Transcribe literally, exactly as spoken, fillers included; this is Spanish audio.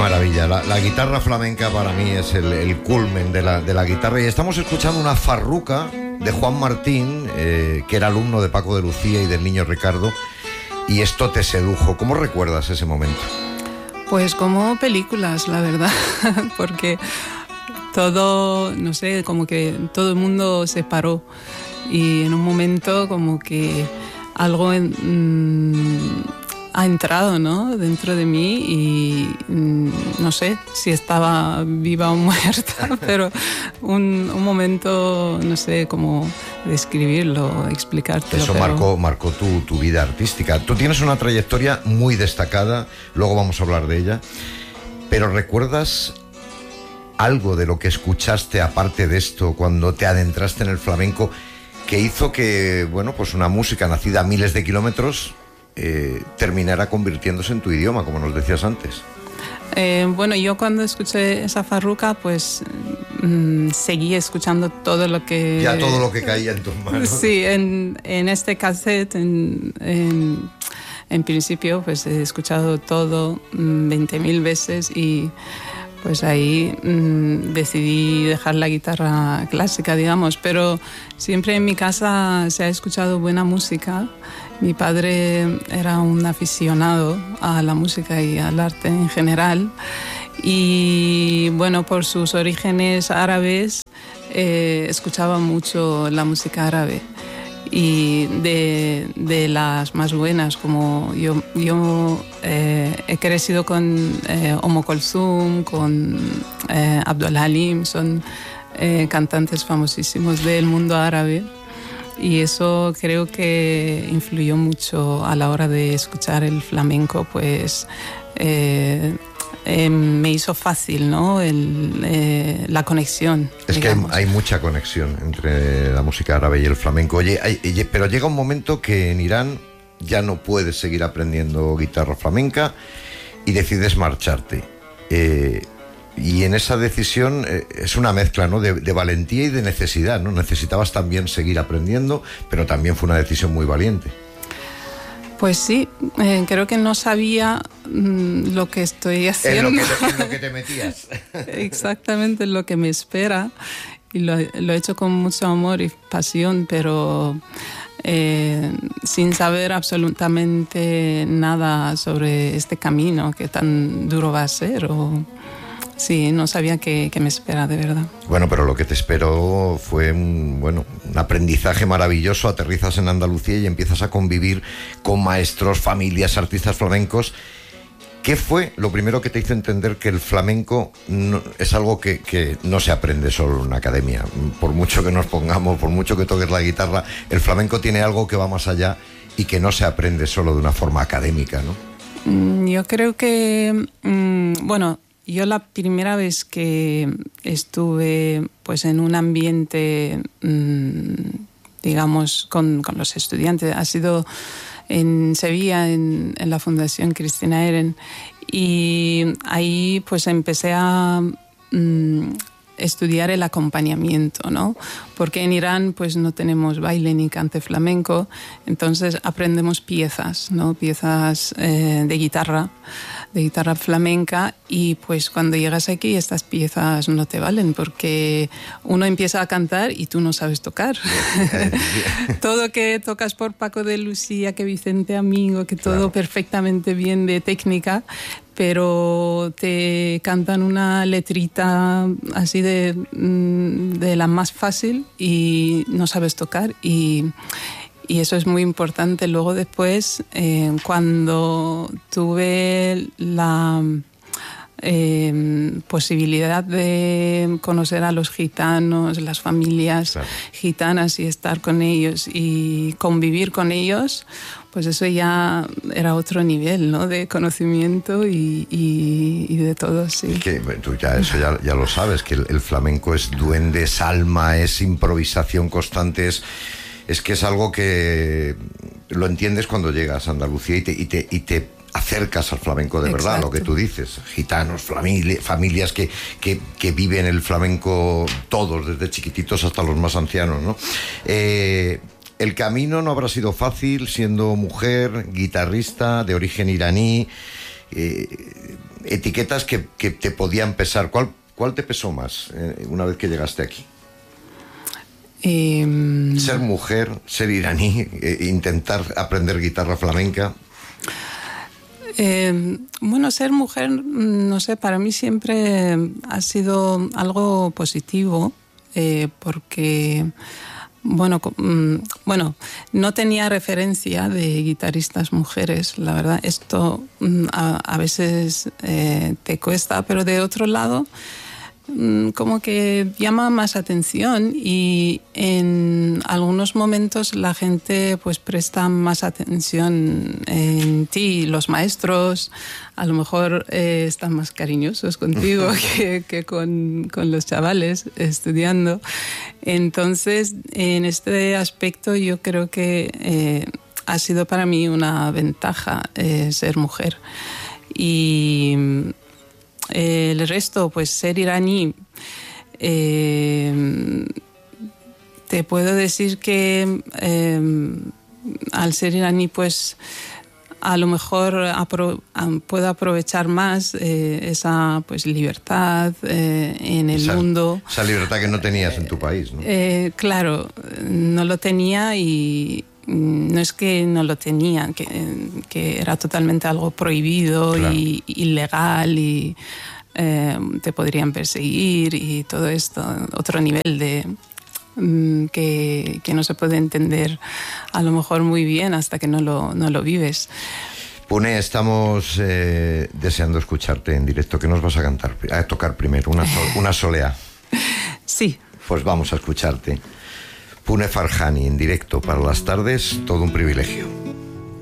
maravilla. La, la guitarra flamenca para mí es el, el culmen de la, de la guitarra. Y estamos escuchando una farruca de Juan Martín, eh, que era alumno de Paco de Lucía y del Niño Ricardo. Y esto te sedujo. ¿Cómo recuerdas ese momento? Pues como películas, la verdad. Porque todo, no sé, como que todo el mundo se paró. Y en un momento como que algo en, mmm, ha entrado, ¿no?, dentro de mí y mmm, no sé si estaba viva o muerta, pero un, un momento, no sé cómo describirlo, explicártelo. Eso pero... marcó, marcó tu, tu vida artística. Tú tienes una trayectoria muy destacada, luego vamos a hablar de ella, pero ¿recuerdas algo de lo que escuchaste aparte de esto cuando te adentraste en el flamenco que hizo que, bueno, pues una música nacida a miles de kilómetros eh, terminara convirtiéndose en tu idioma, como nos decías antes? Eh, bueno, yo cuando escuché esa farruca, pues mmm, seguí escuchando todo lo que... Ya todo lo que caía en tus manos. Sí, en, en este cassette, en, en, en principio, pues he escuchado todo veinte mil veces y... Pues ahí mmm, decidí dejar la guitarra clásica, digamos, pero siempre en mi casa se ha escuchado buena música. Mi padre era un aficionado a la música y al arte en general y, bueno, por sus orígenes árabes eh, escuchaba mucho la música árabe. Y de, de las más buenas, como yo, yo eh, he crecido con eh, Umm Kulthum, con eh, Abdul Halim, son eh, cantantes famosísimos del mundo árabe y eso creo que influyó mucho a la hora de escuchar el flamenco, pues eh, Eh, me hizo fácil, ¿no?, el, eh, la conexión. Es digamos. Que hay, hay mucha conexión entre la música árabe y el flamenco. Oye, hay, pero llega un momento que en Irán ya no puedes seguir aprendiendo guitarra flamenca y decides marcharte. Eh, y en esa decisión eh, es una mezcla, ¿no?, de, de valentía y de necesidad, ¿no? Necesitabas también seguir aprendiendo, pero también fue una decisión muy valiente. Pues sí, eh, creo que no sabía mmm, lo que estoy haciendo. En lo que te, en lo que te metías. Exactamente lo que me espera. Y lo, lo he hecho con mucho amor y pasión, pero eh, sin saber absolutamente nada sobre este camino que tan duro va a ser. O, sí, no sabía qué, qué me espera, de verdad. Bueno, pero lo que te esperó fue un, bueno, un aprendizaje maravilloso. Aterrizas en Andalucía y empiezas a convivir con maestros, familias, artistas flamencos. ¿Qué fue lo primero que te hizo entender que el flamenco no, es algo que, que no se aprende solo en una academia? Por mucho que nos pongamos, por mucho que toques la guitarra, el flamenco tiene algo que va más allá y que no se aprende solo de una forma académica, ¿no? Yo creo que, mmm, bueno... Yo la primera vez que estuve pues en un ambiente, mmm, digamos, con, con los estudiantes, ha sido en Sevilla, en, en la Fundación Cristina Eren, y ahí pues empecé a mmm, estudiar el acompañamiento, ¿no? Porque en Irán pues no tenemos baile ni cante flamenco, entonces aprendemos piezas, ¿no? Piezas eh, de guitarra, de guitarra flamenca, y pues cuando llegas aquí estas piezas no te valen porque uno empieza a cantar y tú no sabes tocar. Todo que tocas por Paco de Lucía, que Vicente Amigo, que todo claro, perfectamente bien de técnica, pero te cantan una letrita así de, de la más fácil y no sabes tocar, y, y eso es muy importante. Luego después, eh, cuando tuve la eh, posibilidad de conocer a los gitanos, las familias claro, gitanas, y estar con ellos y convivir con ellos, pues eso ya era otro nivel, ¿no?, de conocimiento y, y, y de todo, sí. Es que tú ya eso ya, ya lo sabes, que el, el flamenco es duende, es alma, es improvisación constante, es, es que es algo que lo entiendes cuando llegas a Andalucía y te, y te, y te acercas al flamenco de verdad. Exacto. Lo que tú dices, gitanos, familia, familias que, que, que viven el flamenco todos, desde chiquititos hasta los más ancianos, ¿no? Eh... El camino no habrá sido fácil siendo mujer, guitarrista de origen iraní, eh, etiquetas que, que te podían pesar. ¿Cuál, cuál te pesó más eh, una vez que llegaste aquí? Eh, ser mujer, ser iraní, eh, intentar aprender guitarra flamenca. Eh, bueno, ser mujer, no sé, para mí siempre ha sido algo positivo, eh, porque, bueno, bueno, no tenía referencia de guitarristas mujeres, la verdad. Esto a, a veces eh, te cuesta, pero de otro lado, como que llama más atención y en algunos momentos la gente pues presta más atención en ti. Los maestros a lo mejor eh, están más cariñosos contigo que, que con, con los chavales estudiando. Entonces, en este aspecto yo creo que eh, ha sido para mí una ventaja eh, ser mujer. Y el resto, pues ser iraní, eh, te puedo decir que eh, al ser iraní, pues a lo mejor apro- puedo aprovechar más eh, esa pues libertad eh, en el esa, mundo. Esa libertad que no tenías en tu país, ¿no? Eh, claro, no lo tenía y no es que no lo tenía, que, que era totalmente algo prohibido, claro, y ilegal y eh, te podrían perseguir y todo esto, otro nivel de mm, que, que no se puede entender a lo mejor muy bien hasta que no lo, no lo vives. Pune, estamos eh, deseando escucharte en directo. ¿Qué nos vas a cantar? A tocar primero, una, sol, una solea. Sí. Pues vamos a escucharte. Pune Farhani en directo para las tardes, todo un privilegio.